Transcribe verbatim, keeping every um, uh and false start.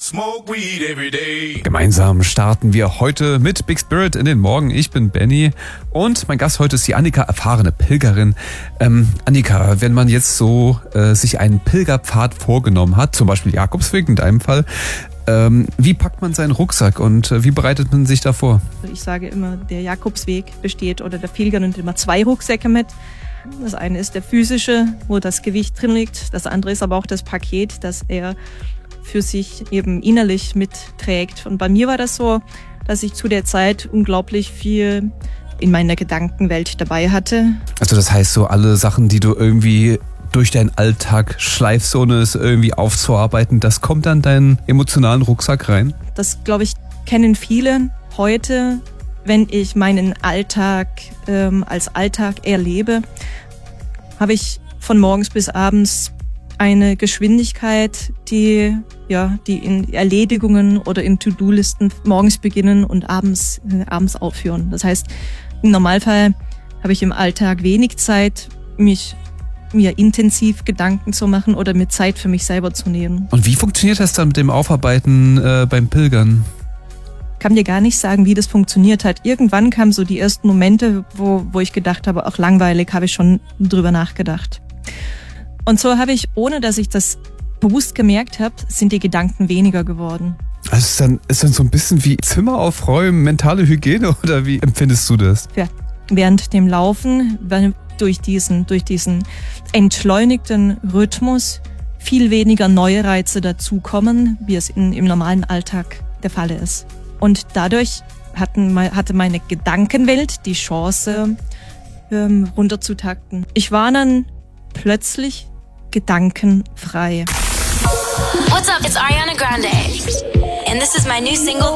Smoke weed every day. Gemeinsam starten wir heute mit Big Spirit in den Morgen. Ich bin Benny und mein Gast heute ist die Annika, erfahrene Pilgerin. Ähm, Annika, wenn man jetzt so äh, sich einen Pilgerpfad vorgenommen hat, zum Beispiel Jakobsweg in deinem Fall, ähm, wie packt man seinen Rucksack und äh, wie bereitet man sich da vor? Ich sage immer, der Jakobsweg besteht oder der Pilger nimmt immer zwei Rucksäcke mit. Das eine ist der physische, wo das Gewicht drin liegt. Das andere ist aber auch das Paket, das er für sich eben innerlich mitträgt. Und bei mir war das so, dass ich zu der Zeit unglaublich viel in meiner Gedankenwelt dabei hatte. Also das heißt so alle Sachen, die du irgendwie durch deinen Alltag schleifst, ohne es irgendwie aufzuarbeiten, das kommt dann in deinen emotionalen Rucksack rein? Das, glaube ich, kennen viele heute, wenn ich meinen Alltag ähm, als Alltag erlebe, habe ich von morgens bis abends eine Geschwindigkeit, die ja, die in Erledigungen oder in To-Do-Listen morgens beginnen und abends äh, abends aufhören. Das heißt, im Normalfall habe ich im Alltag wenig Zeit, mich mir intensiv Gedanken zu machen oder mir Zeit für mich selber zu nehmen. Und wie funktioniert das dann mit dem Aufarbeiten äh, beim Pilgern? Ich kann dir gar nicht sagen, wie das funktioniert hat. Irgendwann kamen so die ersten Momente, wo, wo ich gedacht habe, auch langweilig, habe ich schon drüber nachgedacht. Und so habe ich, ohne dass ich das bewusst gemerkt habe, sind die Gedanken weniger geworden. Also ist dann, ist dann so ein bisschen wie Zimmer aufräumen, mentale Hygiene oder wie empfindest du das? Ja, während dem Laufen, weil durch diesen, durch diesen entschleunigten Rhythmus viel weniger neue Reize dazukommen, wie es in, im normalen Alltag der Fall ist. Und dadurch hatten, hatte meine Gedankenwelt die Chance, ähm, runterzutakten. Ich war dann plötzlich gedankenfrei. What's up? It's Ariana Grande. And this is my new single,